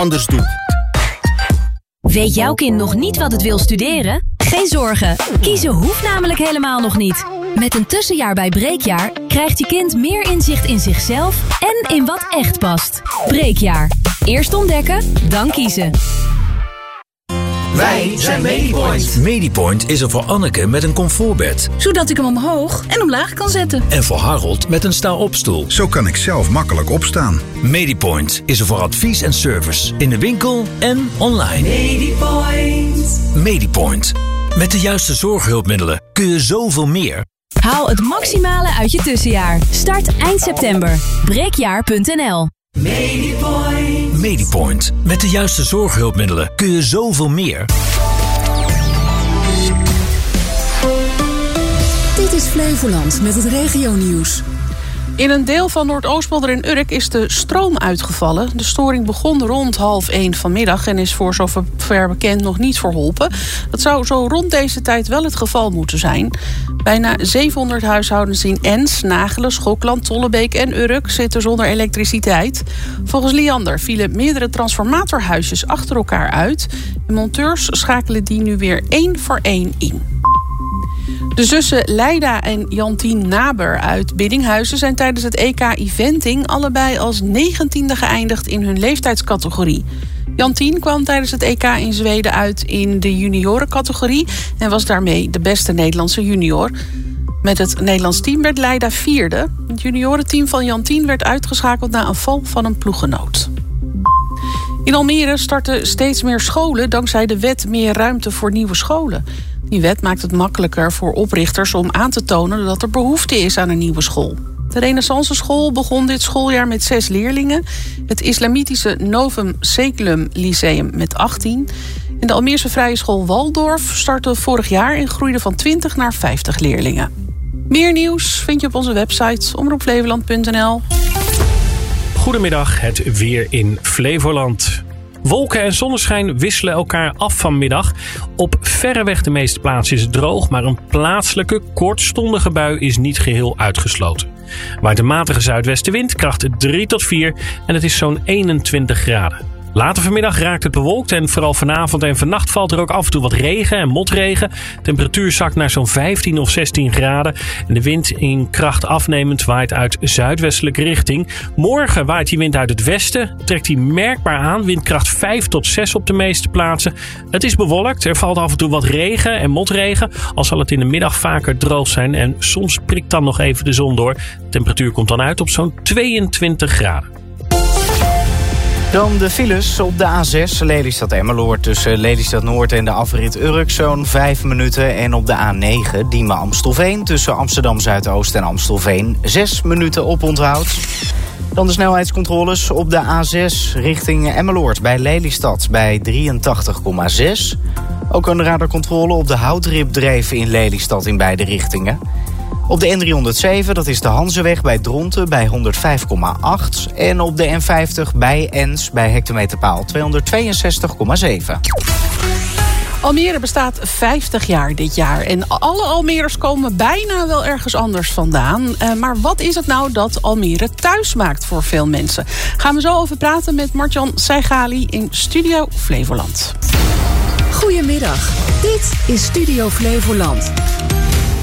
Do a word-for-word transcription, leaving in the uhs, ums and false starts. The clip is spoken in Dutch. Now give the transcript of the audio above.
anders doet. Weet jouw kind nog niet wat het wil studeren? Geen zorgen, kiezen hoeft namelijk helemaal nog niet. Met een tussenjaar bij Breekjaar krijgt je kind meer inzicht in zichzelf en in wat echt past. Breekjaar. Eerst ontdekken, dan kiezen. Wij zijn Medipoint. Medipoint is er voor Anneke met een comfortbed. Zodat ik hem omhoog en omlaag kan zetten. En voor Harold met een sta-opstoel. Zo kan ik zelf makkelijk opstaan. Medipoint is er voor advies en service. In de winkel en online. Medipoint. Medipoint. Met de juiste zorghulpmiddelen kun je zoveel meer. Haal het maximale uit je tussenjaar. Start eind september. breekjaar punt n l. Medipoint. Medipoint. Met de juiste zorghulpmiddelen kun je zoveel meer. Dit is Flevoland met het regionieuws. In een deel van Noordoostpolder en Urk is de stroom uitgevallen. De storing begon rond half één vanmiddag en is voor zover bekend nog niet verholpen. Dat zou zo rond deze tijd wel het geval moeten zijn. Bijna zevenhonderd huishoudens in Ens, Nagelen, Schokland, Tollebeek en Urk zitten zonder elektriciteit. Volgens Liander vielen meerdere transformatorhuisjes achter elkaar uit. De monteurs schakelen die nu weer één voor één in. De zussen Leida en Jantien Naber uit Biddinghuizen zijn tijdens het E K Eventing allebei als negentiende geëindigd in hun leeftijdscategorie. Jantien kwam tijdens het E K in Zweden uit in de juniorencategorie en was daarmee de beste Nederlandse junior. Met het Nederlands team werd Leida vierde. Het juniorenteam van Jantien werd uitgeschakeld na een val van een ploeggenoot. In Almere starten steeds meer scholen dankzij de wet Meer Ruimte voor Nieuwe Scholen. Die wet maakt het makkelijker voor oprichters om aan te tonen dat er behoefte is aan een nieuwe school. De Renaissance School begon dit schooljaar met zes leerlingen. Het islamitische Novum Seculum Lyceum met achttien. En de Almeerse Vrije School Waldorf startte vorig jaar en groeide van twintig naar vijftig leerlingen. Meer nieuws vind je op onze website omroep flevoland punt n l. Goedemiddag, het weer in Flevoland. Wolken en zonneschijn wisselen elkaar af vanmiddag. Op verreweg de meeste plaatsen is het droog, maar een plaatselijke kortstondige bui is niet geheel uitgesloten. Waait een matige zuidwestenwind, kracht drie tot vier en het is zo'n eenentwintig graden. Later vanmiddag raakt het bewolkt en vooral vanavond en vannacht valt er ook af en toe wat regen en motregen. Temperatuur zakt naar zo'n vijftien of zestien graden. En de wind in kracht afnemend waait uit zuidwestelijke richting. Morgen waait die wind uit het westen, trekt die merkbaar aan. Windkracht vijf tot zes op de meeste plaatsen. Het is bewolkt, er valt af en toe wat regen en motregen. Al zal het in de middag vaker droog zijn en soms prikt dan nog even de zon door. De temperatuur komt dan uit op zo'n tweeëntwintig graden. Dan de files op de A zes, Lelystad-Emmeloord tussen Lelystad Noord en de afrit Urk zo'n vijf minuten. En op de A negen, Diemen-Amstelveen tussen Amsterdam-Zuidoost en Amstelveen zes minuten oponthoud. Dan de snelheidscontroles op de A zes richting Emmeloord bij Lelystad bij drieëntachtig komma zes. Ook een radarcontrole op de Houtripdreef in Lelystad in beide richtingen. Op de N driehonderdzeven, dat is de Hanzeweg bij Dronten bij honderdvijf komma acht. En op de N vijftig bij Ens bij hectometerpaal tweehonderdtweeënzestig komma zeven. Almere bestaat vijftig jaar dit jaar. En alle Almeerders komen bijna wel ergens anders vandaan. Uh, maar wat is het nou dat Almere thuis maakt voor veel mensen? Gaan we zo over praten met Martjan Seigali in Studio Flevoland. Goedemiddag, dit is Studio Flevoland.